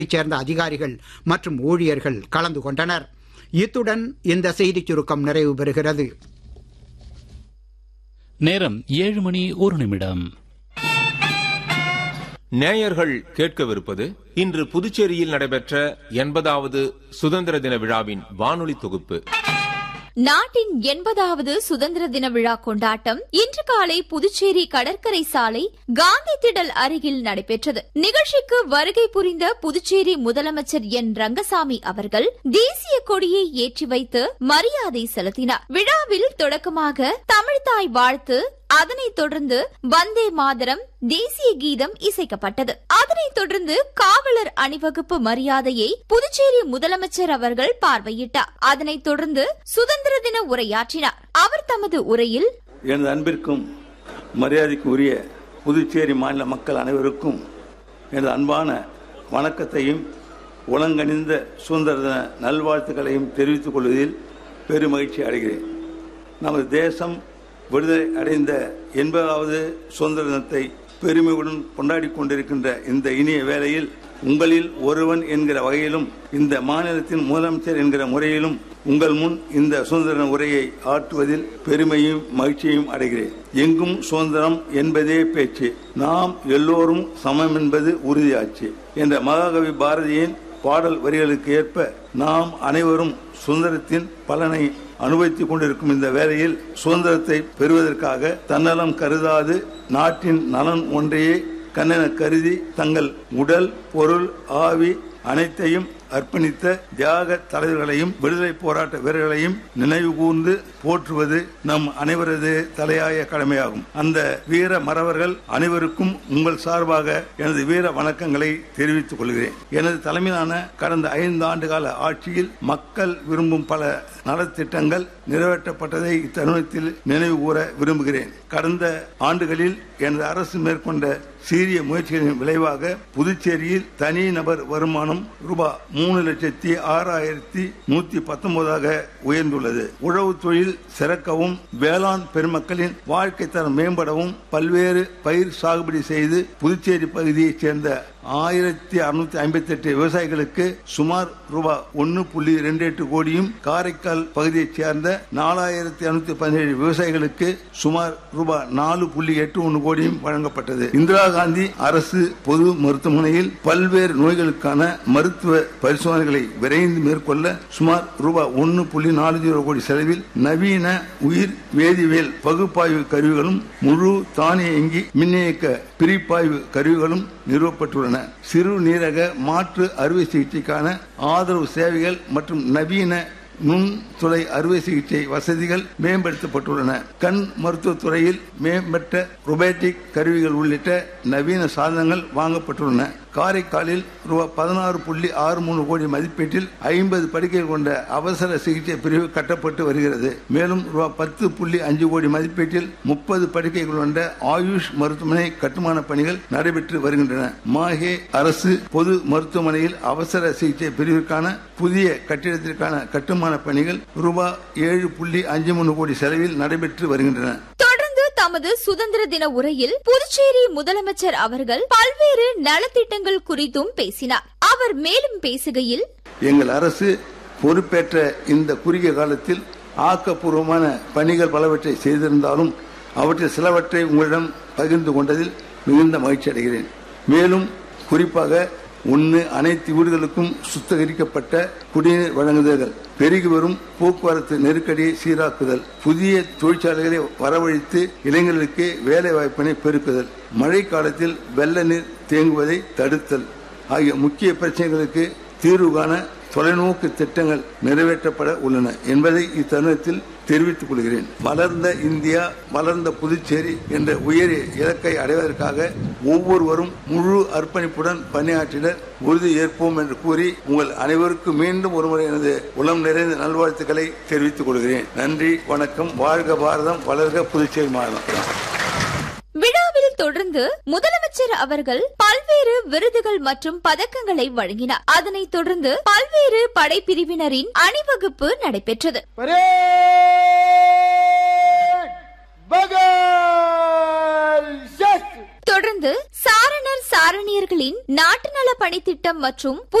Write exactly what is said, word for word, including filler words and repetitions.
சேர்ந்த அதிகாரிகள் மற்றும் ஊழியர்கள் கலந்து கொண்டனர். இத்துடன் இந்த செய்திச் சுருக்கம் நிறைவு பெறுகிறது. நேரம் ஏழு மணி ஒரு நிமிடம். நேயர்கள் கேட்கவிருப்பது இன்று புதுச்சேரியில் நடைபெற்ற எண்பதாவது சுதந்திர தின விழாவின் வானொலி தொகுப்பு. நாட்டின் எண்பதாவது சுதந்திர தின விழா கொண்டாட்டம் இன்று காலை புதுச்சேரி கடற்கரை சாலை காந்தி திடல் அருகில் நடைபெற்றது. நிகழ்ச்சிக்கு வருகை புரிந்த புதுச்சேரி முதலமைச்சர் என் ரங்கசாமி அவர்கள் தேசிய கொடியை ஏற்றி வைத்து மரியாதை செலுத்தினார். விழாவில் தொடக்கமாக தமிழ்தாய் வாழ்த்து, அதனைத் தொடர்ந்து வந்தே மாதரம் தேசிய கீதம் இசைக்கப்பட்டது. அதனைத் தொடர்ந்து காவலர் அணிவகுப்பு மரியாதையை புதுச்சேரி முதலமைச்சர் அவர்கள் பார்வையிட்டார். அதனைத் தொடர்ந்து சுதந்திர தின உரையாற்றினார். அவர் தமது உரையில், எனது அன்பிற்கும் மரியாதைக்கு உரிய புதுச்சேரி மாநில மக்கள் அனைவருக்கும் எனது அன்பான வணக்கத்தையும் உலங்கணிந்த சுதந்திர தின நல்வாழ்த்துக்களையும் தெரிவித்துக் கொள்வதில் பெருமகிழ்ச்சி அடைகிறேன். நமது தேசம் விடுதலை அடைந்த எண்பதாவது சுதந்திர தினத்தை பெருமையுடன் கொண்டாடி கொண்டிருக்கின்ற இந்த இனிய வேளையில் உங்களில் ஒருவன் என்கிற வகையிலும் இந்த மாநிலத்தின் முதலமைச்சர் என்கிற முறையிலும் உங்கள் முன் இந்த சுதந்திர உரையை ஆற்றுவதில் பெருமையும் மகிழ்ச்சியும் அடைகிறேன். எங்கும் சுதந்திரம் என்பதே பேச்சு, நாம் எல்லோரும் சமம் என்பது உறுதியாச்சு என்ற மகாகவி பாரதியின் பாடல் வரிகளுக்கு ஏற்ப நாம் அனைவரும் சுதந்திரத்தின் பலனை அனுபவித்துக் கொண்டிருக்கும் இந்த வேளையில் சுதந்திரத்தை பெறுவதற்காக தன்னலம் கருதாது நாட்டின் நலன் ஒன்றையே கண்ணென கருதி தங்கள் உடல், பொருள், ஆவி அனைத்தையும் அர்ப்பணித்த தியாக தலைவர்களையும் விடுதலை போராட்ட வீரர்களையும் நினைவு கூர்ந்து போற்றுவது நம் அனைவரது தலையாய கடமையாகும். அந்த வீர மறவர்கள் அனைவருக்கும் உங்கள் சார்பாக எனது வீர வணக்கங்களை தெரிவித்துக் கொள்கிறேன். எனது தலைமையிலான கடந்த ஐந்து ஆண்டு கால ஆட்சியில் மக்கள் விரும்பும் பல நலத்திட்டங்கள் நிறைவேற்றப்பட்டதை இத்தருணத்தில் நினைவு கூற விரும்புகிறேன். கடந்த ஆண்டுகளில் எனது அரசு மேற்கொண்ட சீரிய முயற்சிகளின் விளைவாக புதுச்சேரியில் தனி நபர் வருமானம் ரூபாய் மூணு லட்சத்தி ஆறாயிரத்தி நூத்தி பத்தொன்பதாக உயர்ந்துள்ளது. உழவு தொழில் சிறக்கவும், வேளாண் பெருமக்களின் வாழ்க்கை தரம் மேம்படவும் பல்வேறு பயிர் சாகுபடி செய்து புதுச்சேரி பகுதியைச் சேர்ந்த ஆயிரத்தி அறுநூத்தி ஐம்பத்தி எட்டு விவசாயிகளுக்கு சுமார் ரூபாய் ஒன்னு புள்ளி ரெண்டு எட்டு கோடியும், காரைக்கால் பகுதியைச் சேர்ந்த நாலாயிரத்தி அறுநூத்தி பதினேழு விவசாயிகளுக்கு சுமார் ரூபாய் நாலு புள்ளி எட்டு ஒன்னு கோடியும் வழங்கப்பட்டது. இந்திரா காந்தி அரசு பொது மருத்துவமனையில் பல்வேறு நோய்களுக்கான மருத்துவ பரிசோதனைகளை விரைந்து மேற்கொள்ள சுமார் ரூபாய் ஒன்னு புள்ளி நாலு ஜீரோ கோடி செலவில் நவீன உயிர் வேதியியல் பகுப்பாய்வு கருவிகளும் முழு தானியங்கி மின்னியக்க பிரிப்பாய்வு கருவிகளும் நிறுவப்பட்டுள்ளன. சிறுநீரக மாற்று அறுவை சிகிச்சைக்கான ஆதரவு சேவைகள் மற்றும் நவீன நுண்துளை அறுவை சிகிச்சை வசதிகள் மேம்படுத்தப்பட்டுள்ளன. கண் மருத்துவத்துறையில் மேம்பட்ட ரொபோட்டிக் கருவிகள் உள்ளிட்ட நவீன சாதனங்கள் வாங்கப்பட்டுள்ளன. காரைக்காலில் ரூபாய் பதினாறு புள்ளி ஆறு மூணு கோடி மதிப்பீட்டில் ஐம்பது படுக்கைகள் கொண்ட அவசர சிகிச்சை பிரிவு கட்டப்பட்டு வருகிறது. மேலும் ரூபாய் பத்து புள்ளி அஞ்சு கோடி மதிப்பீட்டில் முப்பது படுக்கைகள் கொண்ட ஆயுஷ் மருத்துவமனை கட்டுமான பணிகள் நடைபெற்று வருகின்றன. மாஹே அரசு பொது மருத்துவமனையில் அவசர சிகிச்சை பிரிவிற்கான புதிய கட்டிடத்திற்கான கட்டுமான பணிகள் ரூபாய் ஏழு புள்ளி அஞ்சு மூணு கோடி செலவில் நடைபெற்று வருகின்றன. தமது சுதந்திர தின உரையில் புதுச்சேரி முதலமைச்சர் அவர்கள் பல்வேறு நலத்திட்டங்கள் குறித்தும் பேசினார். அவர் மேலும் பேசுகையில், எங்கள் அரசு பொறுப்பேற்ற இந்த குறுகிய காலத்தில் ஆக்கப்பூர்வமான பணிகள் பலவற்றை செய்திருந்தாலும் அவற்றில் சிலவற்றை உங்களிடம் பகிர்ந்து கொண்டதில் மிகுந்த மகிழ்ச்சி அடைகிறேன். மேலும் குறிப்பாக ஒன்று, அனைத்து வீடுகளுக்கும் சுத்திகரிக்கப்பட்ட குடிநீர் வழங்குதல்கள், பெருகி வரும் போக்குவரத்து நெருக்கடியை சீராக்குதல், புதிய தொழிற்சாலைகளை வரவழைத்து இளைஞர்களுக்கு வேலை வாய்ப்பினை பெருக்குதல், மழை காலத்தில் வெள்ள நீர் தேங்குவதை தடுத்தல் ஆகிய முக்கிய பிரச்சனைகளுக்கு தீர்வு காண தொலைநோக்கு திட்டங்கள் நிறைவேற்றப்பட உள்ளன என்பதை இத்தருணத்தில் தெரிவித்துக் கொள்கிறேன். வளர்ந்த இந்தியா, வளர்ந்த புதுச்சேரி என்ற உயரிய இலக்கை அடைவதற்காக ஒவ்வொருவரும் முழு அர்ப்பணிப்புடன் பணியாற்றினர் உறுதி ஏற்போம் என்று கூறி உங்கள் அனைவருக்கும் மீண்டும் ஒருமுறை எனது உளம் நிறைந்த நல்வாழ்த்துக்களை தெரிவித்துக் கொள்கிறேன். நன்றி, வணக்கம். வாழ்க பாரதம், வளர்க புதுச்சேரி மாநிலம். விழாவில் தொடர்ந்து முதலமைச்சர் அவர்கள் பல்வேறு விருதுகள் மற்றும் பதக்கங்களை வழங்கினார். அதனைத் தொடர்ந்து பல்வேறு படைப்பிரிவினரின் அணிவகுப்பு நடைபெற்றது. தொடர்ந்து சாரணர் சாரணியர்களின் நாட்டு நல பணித்திட்டம் மற்றும்